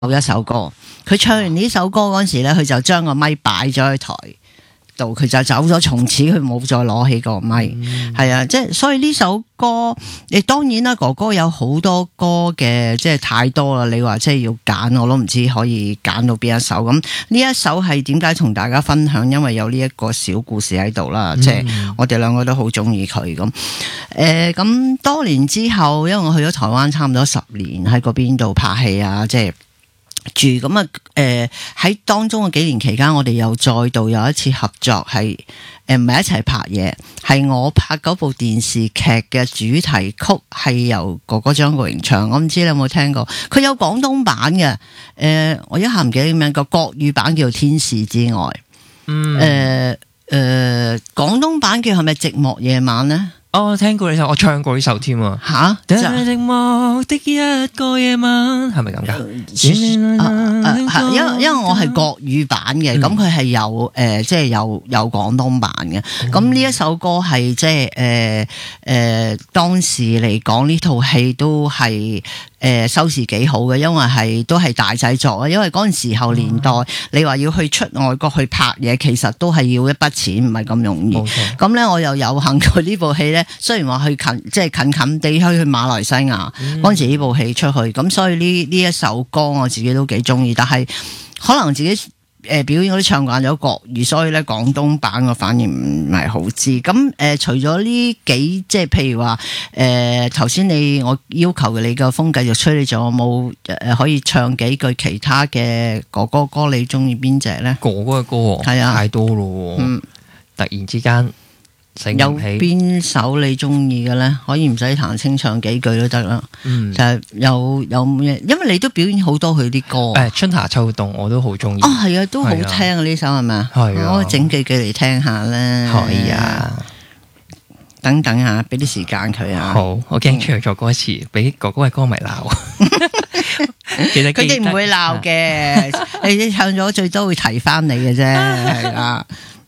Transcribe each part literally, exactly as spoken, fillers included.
有一首歌，佢唱完呢首歌嗰陣時咧，佢就將個咪擺咗喺台度，佢就走咗，從此佢冇再攞起個咪。係、嗯、啊，即係所以呢首歌，你當然啦，哥哥有好多歌嘅，即係太多啦。你話即係要揀，我都唔知可以揀到邊一首。咁呢一首係點解同大家分享？因為有呢一個小故事喺度啦，嗯、即係我哋兩個都好中意佢咁。誒，咁、呃、多年之後，因為我去咗台灣差唔多十年，喺嗰邊度拍戲啊，即係。住咁啊！誒喺當中嘅幾年期間，我哋又再度有一次合作，係誒唔係一齊拍嘢，係我拍嗰部電視劇嘅主題曲，係由哥哥張國榮唱。我唔知你有冇聽過？佢有廣東版嘅，誒、呃、我一下唔記得點樣，個國語版叫《天使之愛》。嗯。誒誒、呃呃，廣東版叫係咪《寂寞夜晚》咧？ 哦，聽過呢首，我唱過呢首添啊！ 吓， 寂寞的一個夜晚，係咪咁噶？ 因為因為我係國語版嘅，咁佢係有誒，即係有有廣東版嘅。咁呢、嗯、一首歌係即係誒誒，當時嚟講呢套戲都係誒、呃、收視幾好嘅，因為係都係大製作啊。因為嗰陣時候年代，嗯、你話要去出外國去拍嘢，其實都係要一筆錢，唔係咁容易。咁咧，我又有幸佢呢部戲咧。雖然話去近，即係近近地去去馬來西亞嗰陣時呢部戲出去，咁所以呢呢一首歌我自己都幾中意，但係可能自己誒表演嗰啲唱慣咗國語，所以咧廣東版我反而唔係好知。咁誒、呃，除咗呢幾即係譬如話誒頭先你我要求嘅你個風繼續吹，你仲有冇誒可以唱幾句其他嘅哥哥歌？你中意邊隻咧？ 哥哥嘅歌係啊，太多咯，嗯，突然之間。有邊首你中意嘅咧？可以唔使彈清唱幾句都得啦。嗯，就係有有咩？因為你都表演好多佢啲歌。誒、欸，春夏秋冬我都好中意。 哦，係啊，都好聽啊！呢首係咪？係啊，我整幾句嚟聽下咧。可以啊。等等下，俾啲時間佢啊。好，我驚唱錯歌詞，俾哥哥嘅歌迷鬧。其實佢哋唔會鬧嘅，你唱咗最多會提翻你嘅啫，係啊。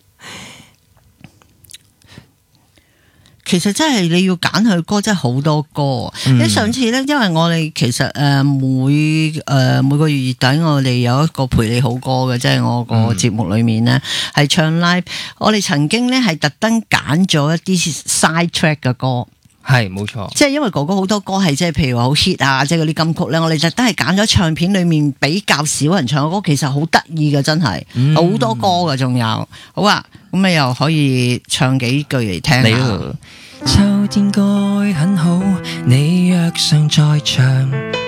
其實真係你要揀佢歌，真係好多歌。你、嗯、上次咧，因為我哋其實誒每誒、呃、每個月月底，我哋有一個陪你好歌嘅，即係我個節目裏面咧係唱 live。我哋曾經咧係特登揀咗一啲 side track 嘅歌，係冇錯。即係因為哥哥好多歌係即係譬如話好 hit 啊，即係嗰啲金曲咧，我哋特登係揀咗唱片裏面比較少人唱嘅歌，其實好得意嘅，真係好、嗯、多歌嘅，仲有好啊。咁你又可以唱幾句嚟聽下。秋天該很好，你若尚在場。